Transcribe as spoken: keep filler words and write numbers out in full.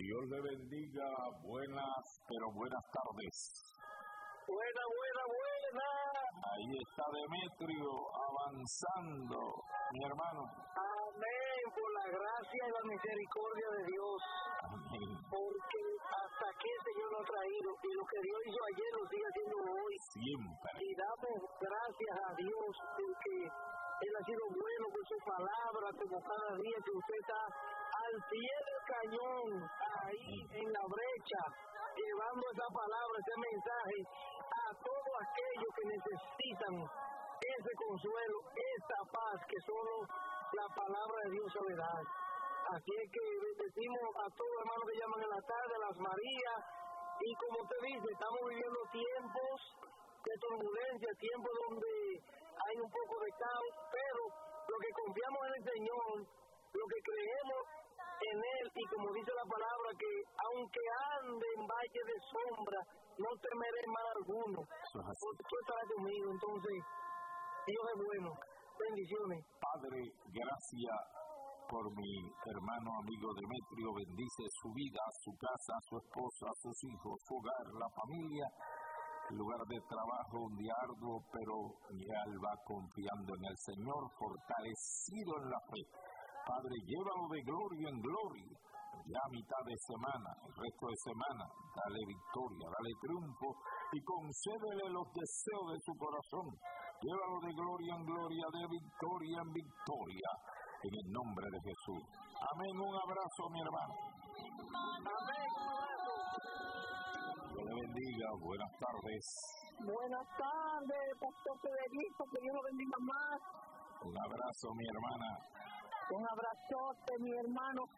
Dios le bendiga, buenas, pero buenas tardes. Buena, buena, buena. Ahí está Demetrio avanzando, mi hermano. Amén, por la gracia y la misericordia de Dios. Amén. Porque hasta aquí el Señor lo ha traído y lo que Dios hizo ayer lo sigue haciendo hoy. Siempre. Y damos gracias a Dios porque Él ha sido bueno con su palabra, como cada día que usted está al pie del cañón, ahí en la brecha, llevando esa palabra, ese mensaje a todos aquellos que necesitan ese consuelo, esa paz que solo la palabra de Dios sabe dar. Así es que decimos a todos los hermanos que llaman en la tarde, las Marías, y como usted dice, estamos viviendo tiempos de turbulencia, tiempos donde hay un poco de caos, pero lo que confiamos en el Señor, lo que creemos en Él, y como dice la palabra, que aunque ande en valle de sombra, no temeré mal alguno, porque tú estarás conmigo. Entonces, Dios es bueno. Bendiciones. Padre, gracias por mi hermano amigo Demetrio. Bendice su vida, su casa, su esposa, sus hijos, su hogar, la familia, el lugar de trabajo, un día arduo, pero ya él va confiando en el Señor, fortalecido en la fe. Padre, llévalo de gloria en gloria, ya a mitad de semana, el resto de semana, dale victoria, dale triunfo y concédele los deseos de su corazón. Llévalo de gloria en gloria, de victoria en victoria, en el nombre de Jesús. Amén, un abrazo, mi hermano. Amén, un abrazo. Dios le bendiga, buenas tardes. Buenas tardes, Pastor Federico, que Dios lo bendiga más. Un abrazo, mi hermana. Un abrazote, mi hermano